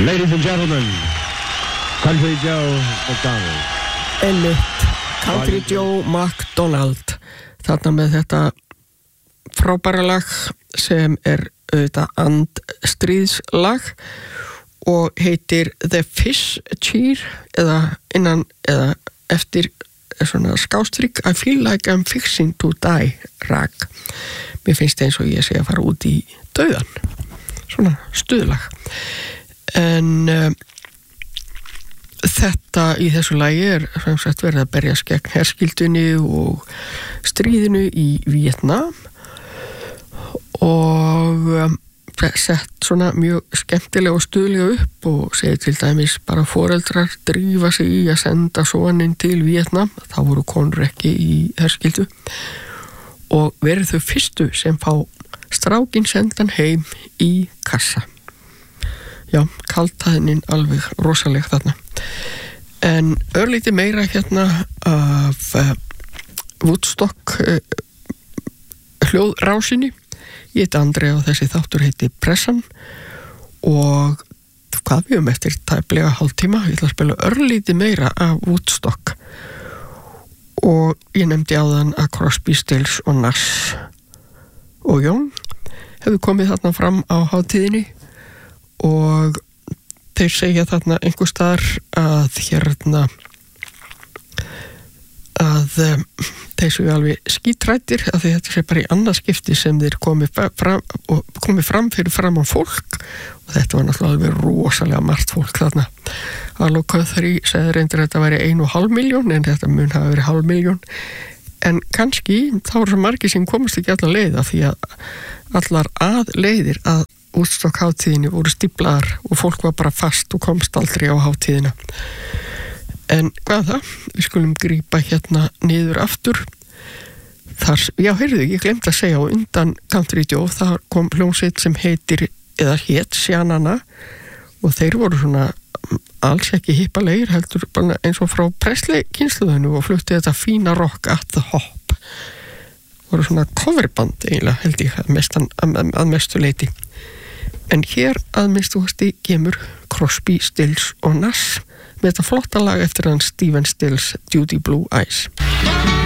Ladies and gentlemen, Country Joe McDonald. Einmitt, Country Joe McDonald. Þarna með þetta frábæra lag sem auðvitað andstríðslag og heitir The Fish Cheer eða innan eða eftir svona skástrygg I feel like I'm fixing to die rag. Mér finnst eins og ég sé að fara út í dauðan. Svona stuðlag. En þetta í þessu lagi sem sagt verið að berjast gegn herskildunni og stríðinu í Víetnam og sett svona mjög skemmtilega og stuðlega upp og segir til dæmis bara foreldrar drífa sig í að senda soninn til Víetnam, þá voru konur ekki í herskildu og verið þau fyrstu sem fá strákin sendan heim í kassa. Já, kaldhæðnin alveg rosaleg þarna. En örlítið meira hérna af Woodstock hljóðrásinni. Ég heiti Andri og þessi þáttur heiti Pressan og hvað við eftir tæplega hálftíma. Ég ætla að spila örlítið meira af Woodstock og ég nefndi áðan að Crosby, Stills og Nash og Young hefðu komið þarna fram á hátíðinni og þeir segja þarna einhver staðar að hérna að þeir séu alveg skítrættir af því þetta sé bara í annað skipti sem þeir komið fram fyrir fram á fólk og þetta var náttúrulega alveg rosalega margt fólk þarna. Allo Guthrie segði reyndir að þetta væri 1,5 milljón en þetta mun hafa verið 0,5 milljón en kannski þá eru svo margir sem komast ekki allar leið af því að allar að leiðir að Woodstock hátíðinni voru stíplaðar og fólk var bara fast og komst aldrei á hátíðina. En hvað það? Við skulum grípa hérna niður aftur. Já, heyrðu, ég glemt að segja á undan Country Joe, það kom hljómsveit sem heitir, eða hét Sjanana og þeir voru svona alls ekki hippalegir, heldur bara eins og frá Presley kynslóðinu og flutti þetta fína rock at the hop. Voru svona coverband eiginlega, held ég, að mestu leyti. En hér að minnstu kosti kemur Crosby, Stills og Nash með þetta flotta lag eftir hann Stephen Stills Duty Blue Eyes.